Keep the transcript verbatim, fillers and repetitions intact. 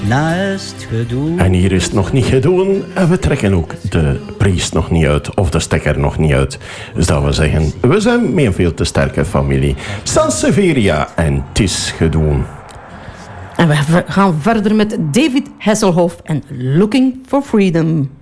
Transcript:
naast gedoe. En hier is het nog niet gedaan. En we trekken ook de prijs nog niet uit. Of de stekker nog niet uit. Dus dat we zeggen, we zijn met een veel te sterke familie. Sansevieria en het is gedaan. En we gaan verder met David Hasselhoff en Looking for Freedom.